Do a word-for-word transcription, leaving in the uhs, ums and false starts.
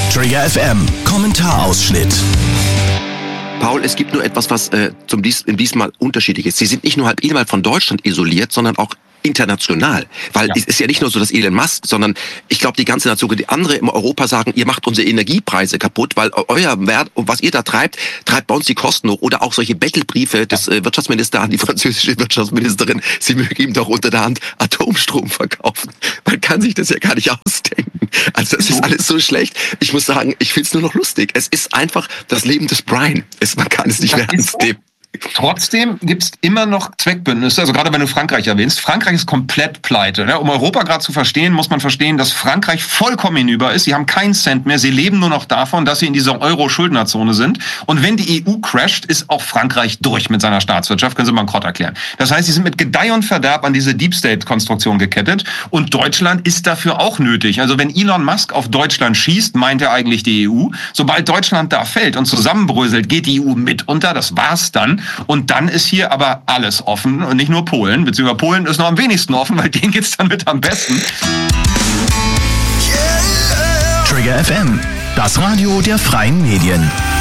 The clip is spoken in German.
Trigger F M, Kommentarausschnitt. Paul, es gibt nur etwas, was äh, zum dies, in diesem Mal unterschiedlich ist. Sie sind nicht nur halb einmal von Deutschland isoliert, sondern auch international. Weil ja. es ist ja nicht nur so, dass Elon Musk, sondern ich glaube, die ganze Nation, die andere in Europa sagen, ihr macht unsere Energiepreise kaputt, weil euer Wert, was ihr da treibt, treibt bei uns die Kosten hoch. Oder auch solche Bettelbriefe des äh, Wirtschaftsministers an die französische Wirtschaftsministerin, sie möge ihm doch unter der Hand Atomstrom verkaufen. Man kann sich das ja gar nicht ausdenken. Also das ist alles so schlecht. Ich muss sagen, ich finde es nur noch lustig. Es ist einfach das Leben des Brian. Es, man kann es nicht mehr ernst nehmen. Trotzdem gibt es immer noch Zweckbündnisse, also gerade wenn du Frankreich erwähnst. Frankreich ist komplett pleite. Ne? Um Europa gerade zu verstehen, muss man verstehen, dass Frankreich vollkommen hinüber ist. Sie haben keinen Cent mehr. Sie leben nur noch davon, dass sie in dieser Euro-Schuldnerzone sind. Und wenn die E U crasht, ist auch Frankreich durch mit seiner Staatswirtschaft. Können Sie bankrott erklären. Das heißt, sie sind mit Gedeih und Verderb an diese Deep State-Konstruktion gekettet. Und Deutschland ist dafür auch nötig. Also wenn Elon Musk auf Deutschland schießt, meint er eigentlich die E U. Sobald Deutschland da fällt und zusammenbröselt, geht die E U mit unter. Das war's dann. Und dann ist hier aber alles offen und nicht nur Polen, beziehungsweise Polen ist noch am wenigsten offen, weil denen geht's dann mit am besten. Trigger F M, das Radio der freien Medien.